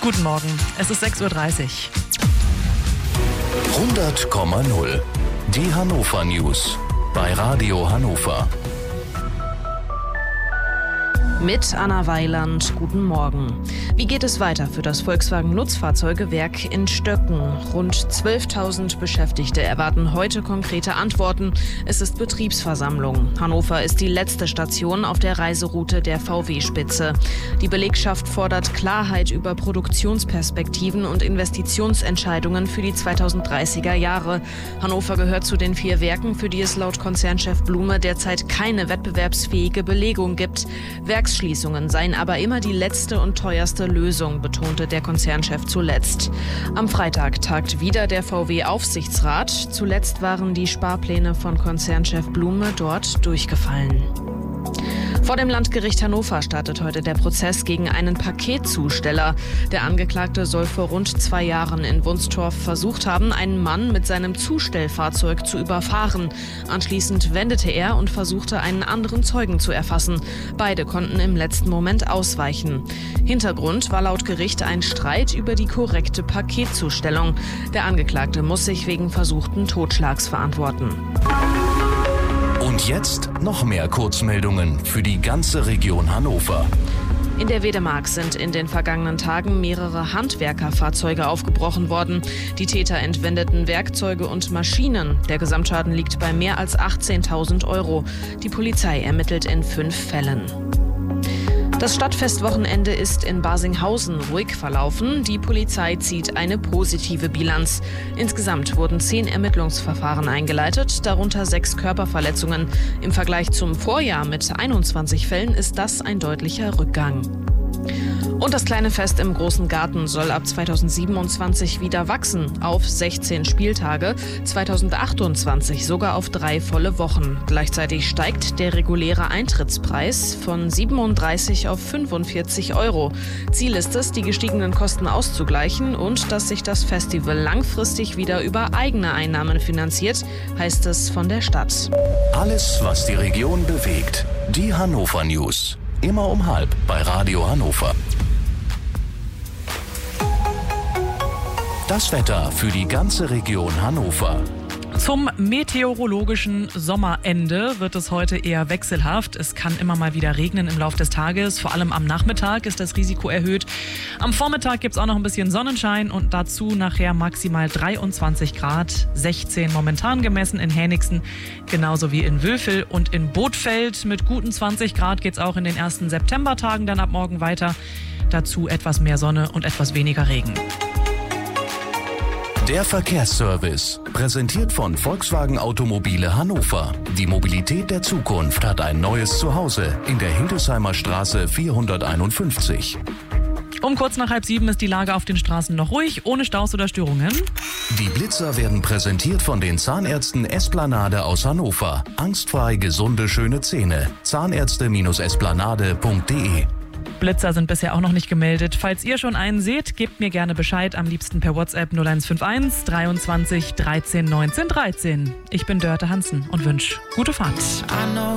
Guten Morgen, es ist 6.30 Uhr. 100,0. Die Hannover News bei Radio Hannover. Mit Anna Weiland, guten Morgen. Wie geht es weiter für das Volkswagen-Nutzfahrzeugewerk in Stöcken? Rund 12.000 Beschäftigte erwarten heute konkrete Antworten. Es ist Betriebsversammlung. Hannover ist die letzte Station auf der Reiseroute der VW-Spitze. Die Belegschaft fordert Klarheit über Produktionsperspektiven und Investitionsentscheidungen für die 2030er Jahre. Hannover gehört zu den 4 Werken, für die es laut Konzernchef Blume derzeit keine wettbewerbsfähige Belegung gibt. Werksschließungen seien aber immer die letzte und teuerste Lösung, betonte der Konzernchef zuletzt. Am Freitag tagt wieder der VW-Aufsichtsrat. Zuletzt waren die Sparpläne von Konzernchef Blume dort durchgefallen. Vor dem Landgericht Hannover startet heute der Prozess gegen einen Paketzusteller. Der Angeklagte soll vor rund 2 Jahren in Wunstorf versucht haben, einen Mann mit seinem Zustellfahrzeug zu überfahren. Anschließend wendete er und versuchte, einen anderen Zeugen zu erfassen. Beide konnten im letzten Moment ausweichen. Hintergrund war laut Gericht ein Streit über die korrekte Paketzustellung. Der Angeklagte muss sich wegen versuchten Totschlags verantworten. Und jetzt noch mehr Kurzmeldungen für die ganze Region Hannover. In der Wedemark sind in den vergangenen Tagen mehrere Handwerkerfahrzeuge aufgebrochen worden. Die Täter entwendeten Werkzeuge und Maschinen. Der Gesamtschaden liegt bei mehr als 18.000 €. Die Polizei ermittelt in 5 Fällen. Das Stadtfestwochenende ist in Barsinghausen ruhig verlaufen. Die Polizei zieht eine positive Bilanz. Insgesamt wurden 10 Ermittlungsverfahren eingeleitet, darunter 6 Körperverletzungen. Im Vergleich zum Vorjahr mit 21 Fällen ist das ein deutlicher Rückgang. Und das kleine Fest im Großen Garten soll ab 2027 wieder wachsen auf 16 Spieltage, 2028 sogar auf 3 volle Wochen. Gleichzeitig steigt der reguläre Eintrittspreis von 37 auf 45 €. Ziel ist es, die gestiegenen Kosten auszugleichen und dass sich das Festival langfristig wieder über eigene Einnahmen finanziert, heißt es von der Stadt. Alles, was die Region bewegt. Die Hannover News. Immer um 12:30 bei Radio Hannover. Das Wetter für die ganze Region Hannover. Zum meteorologischen Sommerende wird es heute eher wechselhaft. Es kann immer mal wieder regnen im Laufe des Tages. Vor allem am Nachmittag ist das Risiko erhöht. Am Vormittag gibt es auch noch ein bisschen Sonnenschein und dazu nachher maximal 23 Grad. 16 momentan gemessen in Henigsen, genauso wie in Wülfel und in Bothfeld. Mit guten 20 Grad geht es auch in den ersten Septembertagen dann ab morgen weiter. Dazu etwas mehr Sonne und etwas weniger Regen. Der Verkehrsservice, präsentiert von Volkswagen Automobile Hannover. Die Mobilität der Zukunft hat ein neues Zuhause in der Hildesheimer Straße 451. Um kurz nach 6:30 ist die Lage auf den Straßen noch ruhig, ohne Staus oder Störungen. Die Blitzer werden präsentiert von den Zahnärzten Esplanade aus Hannover. Angstfrei gesunde, schöne Zähne. Zahnärzte-esplanade.de. Blitzer sind bisher auch noch nicht gemeldet. Falls ihr schon einen seht, gebt mir gerne Bescheid, am liebsten per WhatsApp 0151 23 13 19 13. Ich bin Dörte Hansen und wünsche gute Fahrt.